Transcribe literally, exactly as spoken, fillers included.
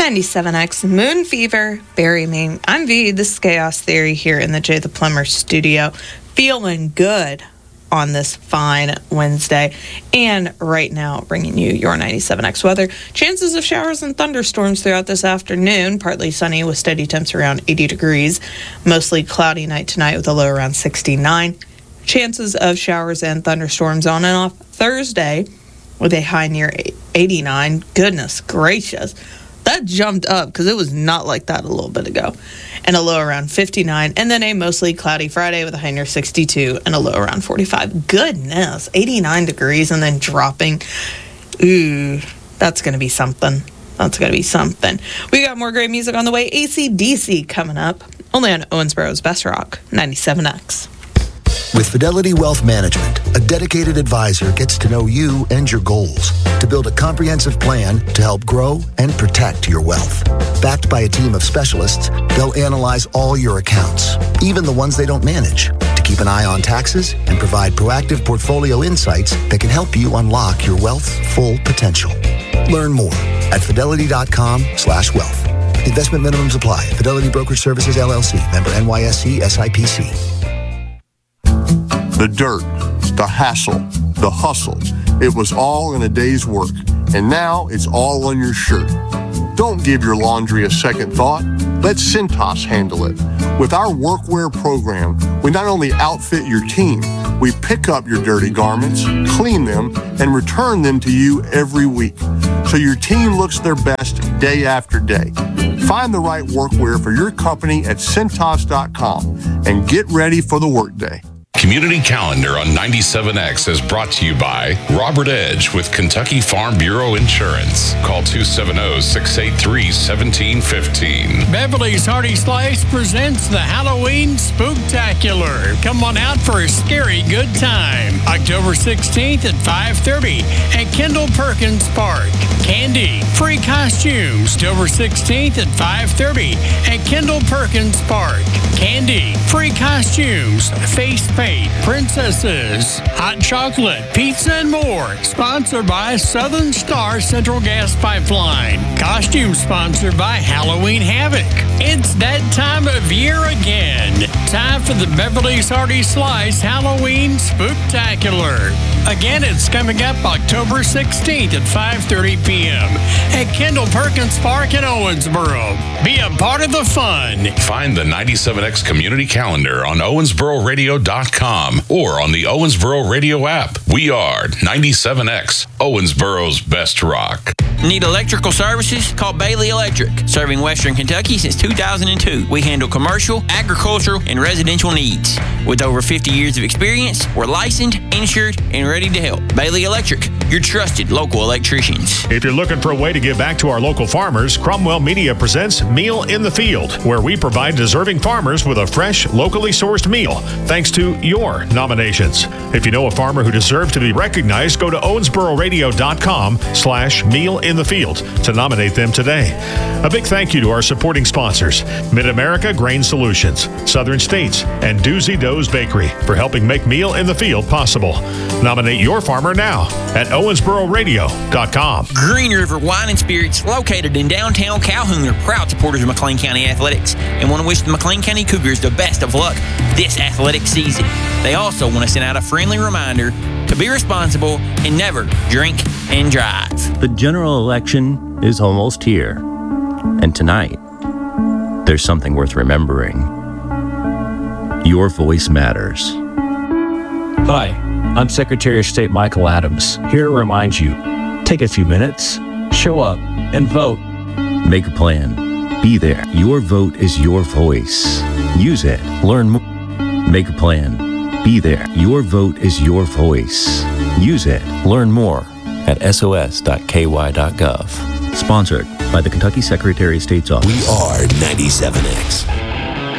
ninety-seven X Moon Fever, Bury Me. I'm V. This is Chaos Theory here in the Jay the Plumber studio. Feeling good on this fine Wednesday. And right now, bringing you your ninety-seven X weather. Chances of showers and thunderstorms throughout this afternoon. Partly sunny with steady temps around eighty degrees. Mostly cloudy night tonight with a low around sixty-nine. Chances of showers and thunderstorms on and off Thursday with a high near eighty-nine. Goodness gracious. That jumped up because it was not like that a little bit ago. And a low around fifty-nine. And then a mostly cloudy Friday with a high near sixty-two and a low around forty-five. Goodness, eighty-nine degrees and then dropping. Ooh, that's going to be something. That's going to be something. We got more great music on the way. A C D C coming up. Only on Owensboro's Best Rock, ninety-seven X. With Fidelity Wealth Management, a dedicated advisor gets to know you and your goals to build a comprehensive plan to help grow and protect your wealth. Backed by a team of specialists, they'll analyze all your accounts, even the ones they don't manage, to keep an eye on taxes and provide proactive portfolio insights that can help you unlock your wealth's full potential. Learn more at fidelity.com slash wealth. Investment minimums apply. Fidelity Brokerage Services, L L C. Member N Y S C S I P C. The dirt, the hassle, the hustle. It was all in a day's work, and now it's all on your shirt. Don't give your laundry a second thought. Let Cintas handle it. With our workwear program, we not only outfit your team, we pick up your dirty garments, clean them, and return them to you every week, so your team looks their best day after day. Find the right workwear for your company at Cintas dot com and get ready for the workday. Community Calendar on ninety-seven X is brought to you by Robert Edge with Kentucky Farm Bureau Insurance. Call two seven zero, six eight three, one seven one five. Beverly's Hearty Slice presents the Halloween Spooktacular. Come on out for a scary good time. October sixteenth at five thirty at Kendall Perkins Park. Candy, free costumes. October sixteenth at five thirty at Kendall Perkins Park. Candy, free costumes. Face paint. Princesses, hot chocolate, pizza, and more. Sponsored by Southern Star Central Gas Pipeline. Costume sponsored by Halloween Havoc. It's that time of year again. Time for the Beverly's Hearty Slice Halloween Spooktacular. Again, it's coming up October sixteenth at five thirty p.m. at Kendall Perkins Park in Owensboro. Be a part of the fun. Find the ninety-seven X Community Calendar on owensboro radio dot com or on the Owensboro Radio app. We are ninety-seven X, Owensboro's Best Rock. Need electrical services? Call Bailey Electric. Serving Western Kentucky since two thousand two. We handle commercial, agricultural, and residential needs. With over fifty years of experience, we're licensed, insured, and ready to help. Bailey Electric, your trusted local electricians. If you're looking for a way to give back to our local farmers, Cromwell Media presents Meal in the Field, where we provide deserving farmers with a fresh, locally sourced meal, thanks to your nominations. If you know a farmer who deserves to be recognized, go to owensboro radio dot com slash meal in the field to nominate them today. A big thank you to our supporting sponsors, Mid-America Grain Solutions, Southern States, and Doozy Doe's Bakery for helping make Meal in the Field possible. Nominate your farmer now at owensboro radio dot com. Green River Wine and Spirits, located in downtown Calhoun, are proud supporters of McLean County Athletics and want to wish the McLean County Cougars the best of luck this athletic season. They also want to send out a friendly reminder to be responsible and never drink and drive. The general election is almost here, and tonight, there's something worth remembering. Your voice matters. Hi, I'm Secretary of State Michael Adams, here to remind you, take a few minutes, show up, and vote. Make a plan. Be there. Your vote is your voice. Use it. Learn more. Make a plan. Be there. Your vote is your voice. Use it. Learn more at S O S dot K Y dot gov. Sponsored by the Kentucky Secretary of State's Office. We are ninety-seven X.